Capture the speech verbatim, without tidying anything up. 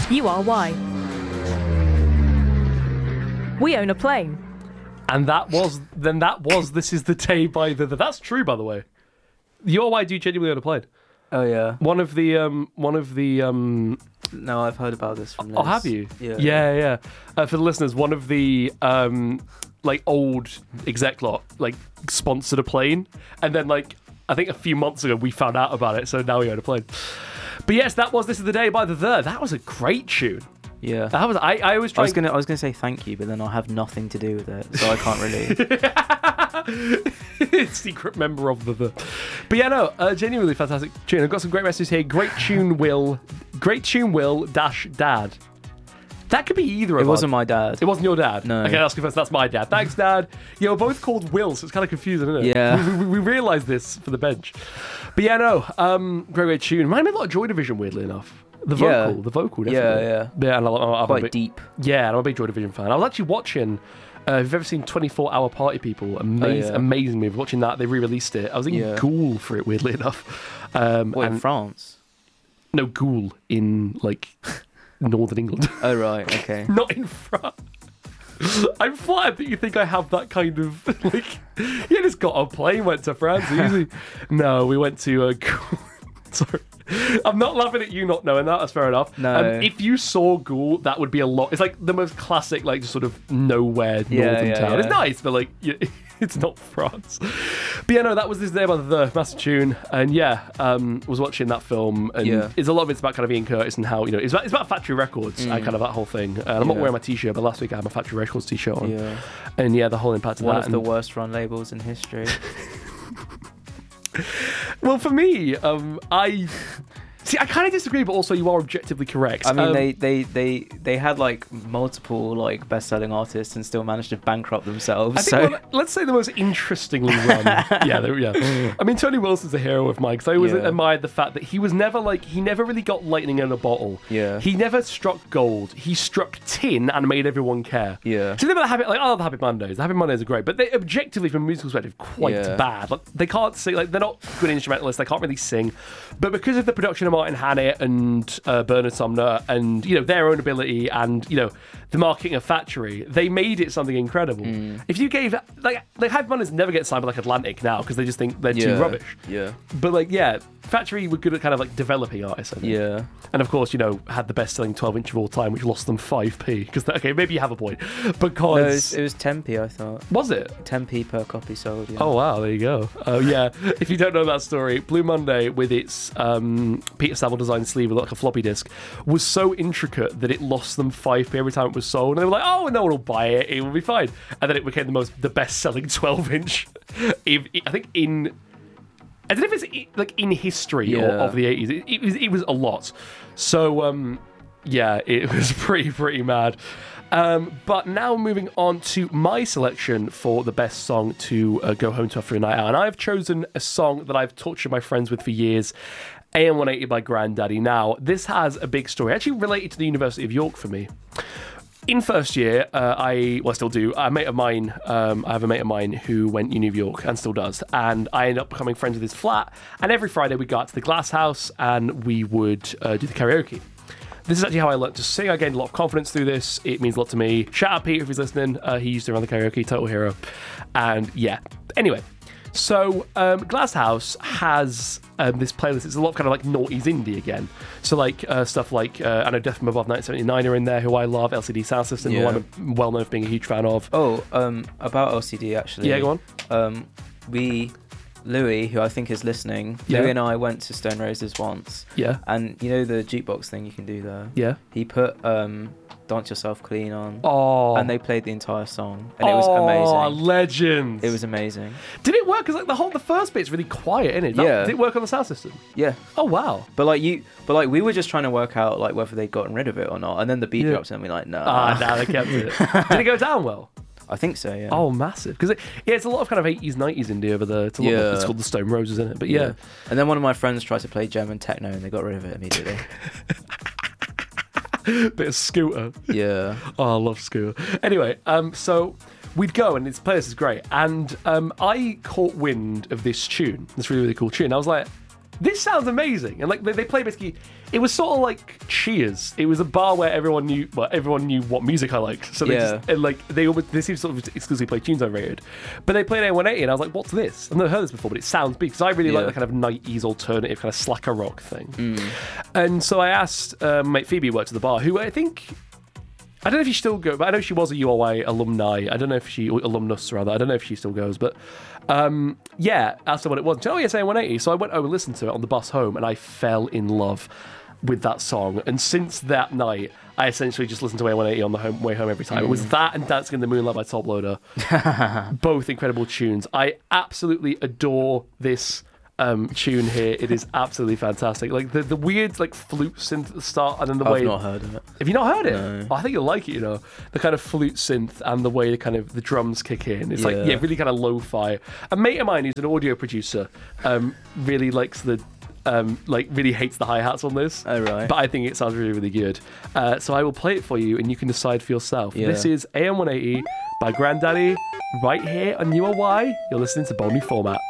You are why. We own a plane. And that was, then that was This Is the Day by the, the that's true, by the way. You are why do you genuinely own a plane? Oh yeah. One of the, um, one of the, um... No, I've heard about this from Liz. Oh, have you? Yeah. Yeah, yeah. Uh, for the listeners, one of the, um, like, old exec lot, like, sponsored a plane. And then, like, I think a few months ago, we found out about it, so now we own a plane. But yes, that was This Is the Day by the The. That was a great tune. Yeah. That was, I, I always try I was gonna I was gonna say thank you, but then I'll have nothing to do with it, so I can't really. Secret member of the The. But yeah, no, uh, genuinely fantastic tune. I've got some great messages here. Great tune, Will. Great tune, Will dash dad. That could be either of It us. wasn't my dad. It wasn't your dad? No. Okay, that's confessed. That's my dad. Thanks, Dad. Yeah, we're both called Will, so it's kind of confusing, isn't it? Yeah. We, we, we realised this for the bench. But yeah, no, um, great, great tune. Reminded me a lot of Joy Division, weirdly enough. The Yeah. vocal, the vocal, definitely. Yeah, yeah. Yeah, and I, I, I'm Quite a big, deep. Yeah, and I'm a big Joy Division fan. I was actually watching, uh, if you've ever seen twenty-four hour Party People, amazing, Oh, yeah. amazing movie. Watching that, they re-released it. I was in Yeah. Ghoul for it, weirdly enough. Um, What, in and, France? no, Ghoul in, like, Northern England. Oh right, okay. Not in France. I'm flattered that you think I have that kind of, like, you just got on a plane, went to France, easy. No, we went to, uh, sorry. I'm not laughing at you not knowing that, that's fair enough. No. Um, if you saw Ghoul, that would be a lot. It's like the most classic, like, just sort of nowhere Yeah, northern yeah, town. yeah. It's nice, but, like, you, it's not France. But yeah, no, that was This Day by the Master Tune. And yeah, um, was watching that film. And Yeah. it's a lot of it's about kind of Ian Curtis and how, you know, it's about, it's about Factory Records and kind of that whole thing. And I'm not Yeah. wearing my t-shirt, but last week I had my Factory Records t-shirt on. Yeah. And yeah, the whole impact of One that. of the and- worst run labels in history. Well, for me, um, I... See, I kind of disagree, but also you are objectively correct. I mean, Um, they, they, they, they had like multiple like best-selling artists and still managed to bankrupt themselves. I think so one, let's say the most interestingly run. yeah, they- yeah. I mean, Tony Wilson's a hero of mine because I always Yeah. admired the fact that he was never like he never really got lightning in a bottle. Yeah. He never struck gold. He struck tin and made everyone care. Yeah. So the Happy, like, I love the Happy Mondays. The Happy Mondays are great, but they objectively, from a musical perspective, quite Yeah. bad. Like they can't sing. Like they're not good instrumentalists. They can't really sing. But because of the production of Martin Hannett and uh, Bernard Sumner and you know their own ability and you know the marketing of Factory, they made it something incredible. Mm. If you gave like like Happy Mondays never get signed by like Atlantic now because they just think they're yeah. too rubbish. Yeah. But like yeah, Factory were good at kind of like developing artists. I think. Yeah. And of course, you know, had the best-selling twelve inch of all time, which lost them five p. Because okay, maybe you have a point, because No, it was, it was ten p, I thought. was it? ten p per copy sold. Yeah. Oh wow, there you go. Oh yeah, if you don't know that story, Blue Monday with its um, Peter Saville designed sleeve with like a floppy disk was so intricate that it lost them five p every time it was sold, and they were like, "Oh, no one will buy it; it will be fine." And then it became the most the best-selling twelve inch. If, I think in. I don't know if it's i- like in history or, Yeah. of the eighties. It, it was it was a lot. So um, yeah, it was pretty pretty mad. Um, but now moving on to my selection for the best song to uh, go home to after a night out, and I've chosen a song that I've tortured my friends with for years. A M one eighty by Grandaddy. Now, this has a big story, actually related to the University of York for me. In first year, uh, I, well, I still do, a mate of mine, um, I have a mate of mine who went Uni of York and still does, and I ended up becoming friends with his flat, and every Friday we'd go out to the Glass House and we would uh, do the karaoke. This is actually how I learned to sing. I gained a lot of confidence through this. It means a lot to me. Shout out Peter if he's listening. Uh, he used to run the karaoke, total hero. And yeah, anyway. So, um, Glass House has um, this playlist. It's a lot of kind of like noughties indie again. So, like uh, stuff like uh, I know Death from Above nineteen seventy-nine are in there, who I love. L C D Sound System, who Yeah. I'm well known for being a huge fan of. Oh, um, about L C D actually. Yeah, go on. Um, we, Louis, who I think is listening, Yeah. Louis and I went to Stone Roses once, Yeah, and you know the jukebox thing you can do there. yeah. He put um, "Dance Yourself Clean" on, Oh, and they played the entire song, and it was oh, amazing. legends. It was amazing. Did it work? Because like the whole the first bit's really quiet, isn't it? That- Yeah. Did it work on the sound system? Yeah, Oh wow. but like you, but like we were just trying to work out like whether they'd gotten rid of it or not, and then the beat Yeah. drops, and we're like, no. Ah, nah, they kept it. Did it go down well? I think so. Yeah. Oh, massive. Because it, yeah, it's a lot of kind of eighties, nineties indie over there. It's, a lot of, Yeah. it's called the Stone Roses, isn't it? But yeah. And then one of my friends tried to play German techno, and they got rid of it immediately. Bit of Scooter. Yeah. Oh, I love Scooter. Anyway, um, so we'd go and this place is great. And um, I caught wind of this tune, this really, really cool tune. I was like, this sounds amazing. And like they, they play basically, it was sort of like Cheers. It was a bar where everyone knew, well, everyone knew what music I liked. So they Yeah. just, and like they almost, they seem to sort of exclusively play tunes I rated. But they played A one eighty and I was like, what's this? I've never heard this before, but it sounds big. Because I really like Yeah. the kind of nineties alternative, kind of slacker rock thing. And so I asked um, mate Phoebe, who worked at the bar, who I think, I don't know if she still goes, but I know she was a U O Y alumni. I don't know if she, alumnus rather, I don't know if she still goes, but um, yeah, asked her what it was. She said, oh, yes, A one eighty. So I went over and listened to it on the bus home, and I fell in love with that song. And since that night, I essentially just listened to A one eighty on the home, way home every time. Mm. It was that and Dancing in the Moonlight by Top Loader. Both incredible tunes. I absolutely adore this um, tune here. It is absolutely fantastic. Like the, the weird like flute synth at the start, and then the I've way not heard of it. have you not heard it? No. Oh, I think you'll like it, you know. The kind of flute synth and the way the kind of the drums kick in. It's like, Yeah. yeah, really kind of lo-fi. A mate of mine who's an audio producer um, really likes the, um, like, really hates the hi-hats on this. Oh, right. But I think it sounds really, really good. Uh, so I will play it for you and you can decide for yourself. Yeah. This is A M one eighty by Grandaddy right here on U O Y. You're listening to Boney Format.